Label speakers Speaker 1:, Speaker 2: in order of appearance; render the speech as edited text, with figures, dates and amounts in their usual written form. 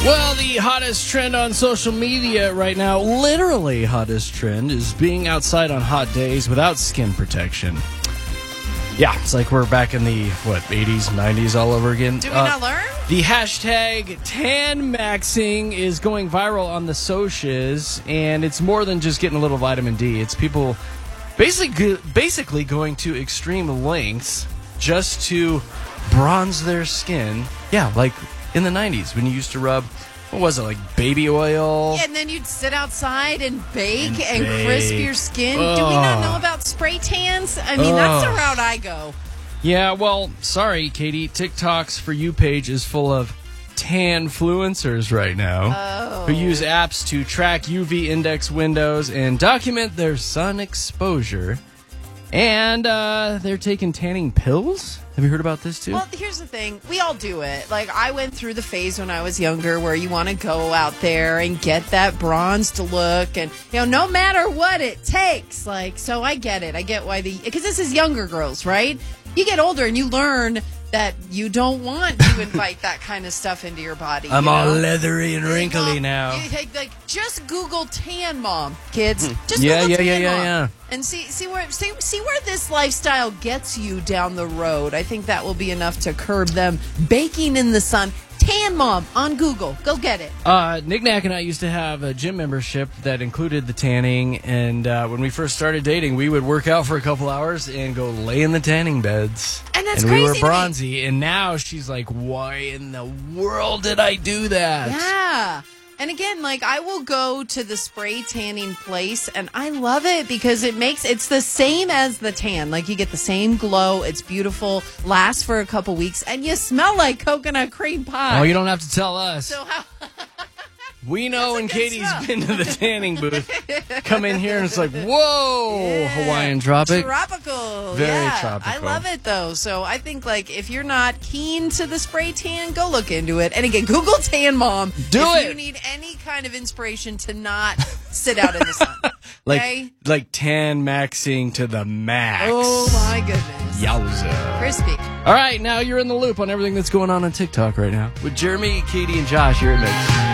Speaker 1: Well, the hottest trend on social media right now, literally hottest trend, is being outside on hot days without skin protection. Yeah, it's like we're back in the, 80s, 90s all over again.
Speaker 2: Do we not learn?
Speaker 1: The hashtag TanMaxing is going viral on the socials, and it's more than just getting a little vitamin D. It's people basically going to extreme lengths just to bronze their skin. Yeah, like in the 90s when you used to rub, what was it, like baby oil?
Speaker 2: Yeah, and then you'd sit outside and bake and crisp your skin. Do we not know about spray tans? I mean, that's the route I go.
Speaker 1: Yeah, well, sorry, Katie. TikTok's For You page is full of tanfluencers right now who use apps to track UV index windows and document their sun exposure. And they're taking tanning pills? Have you heard about this too?
Speaker 2: Well, here's the thing. We all do it. Like, I went through the phase when I was younger where you want to go out there and get that bronzed look. And, no matter what it takes. Like, so I get it. I get why because this is younger girls, right? You get older and you learn that you don't want to invite that kind of stuff into your body.
Speaker 1: I'm all leathery and wrinkly now.
Speaker 2: Just Google tan mom, kids. Just
Speaker 1: Google
Speaker 2: tan mom. And see where this lifestyle gets you down the road. I think that will be enough to curb them baking in the sun. Tan mom on Google. Go get it.
Speaker 1: Nick Nack and I used to have a gym membership that included the tanning, and when we first started dating, we would work out for a couple hours and go lay in the tanning beds.
Speaker 2: And that's
Speaker 1: crazy.
Speaker 2: We
Speaker 1: were bronzy, and now she's like, "Why in the world did I do that?"
Speaker 2: Yeah. And again, I will go to the spray tanning place, and I love it because it's the same as the tan. Like, you get the same glow. It's beautiful, lasts for a couple weeks, and you smell like coconut cream pie.
Speaker 1: Oh, you don't have to tell us.
Speaker 2: So how...
Speaker 1: We know when Katie's been to the tanning booth, come in here and it's like, whoa, yeah. Hawaiian tropic.
Speaker 2: Tropical.
Speaker 1: Very
Speaker 2: yeah.
Speaker 1: tropical.
Speaker 2: I love it, though. So I think, if you're not keen to the spray tan, go look into it. And again, Google Tan Mom. If you need any kind of inspiration to not sit out in the sun. Okay?
Speaker 1: Like TanMaxing to the max.
Speaker 2: Oh, my goodness.
Speaker 1: Yowza.
Speaker 2: Crispy.
Speaker 1: All right, now you're in the loop on everything that's going on TikTok right now. With Jeremy, Katie, and Josh, you're in Mix.